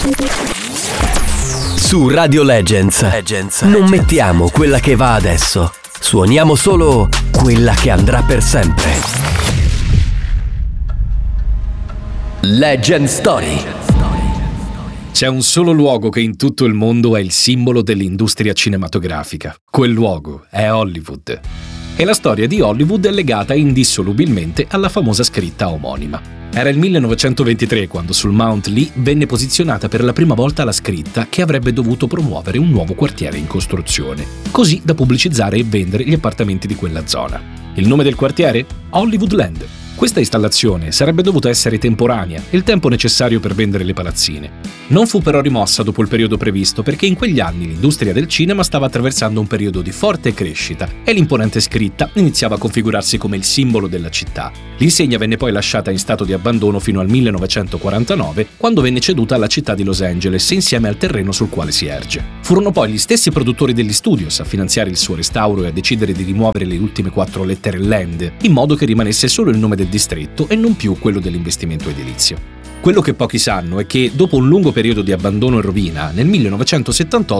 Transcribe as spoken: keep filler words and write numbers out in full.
Su Radio Legends, Legends non mettiamo quella che va adesso, suoniamo solo quella che andrà per sempre. Legend Story. C'è un solo luogo che in tutto il mondo è il simbolo dell'industria cinematografica. Quel luogo è Hollywood. E la storia di Hollywood è legata indissolubilmente alla famosa scritta omonima. Era il millenovecentoventitré quando sul Mount Lee venne posizionata per la prima volta la scritta che avrebbe dovuto promuovere un nuovo quartiere in costruzione, così da pubblicizzare e vendere gli appartamenti di quella zona. Il nome del quartiere? Hollywoodland. Questa installazione sarebbe dovuta essere temporanea, il tempo necessario per vendere le palazzine. Non fu però rimossa dopo il periodo previsto perché in quegli anni l'industria del cinema stava attraversando un periodo di forte crescita e l'imponente scritta iniziava a configurarsi come il simbolo della città. L'insegna venne poi lasciata in stato di abbandono fino al millenovecentoquarantanove, quando venne ceduta alla città di Los Angeles insieme al terreno sul quale si erge. Furono poi gli stessi produttori degli studios a finanziare il suo restauro e a decidere di rimuovere le ultime quattro lettere land, in modo che rimanesse solo il nome del distretto e non più quello dell'investimento edilizio. Quello che pochi sanno è che, dopo un lungo periodo di abbandono e rovina, nel millenovecentosettantotto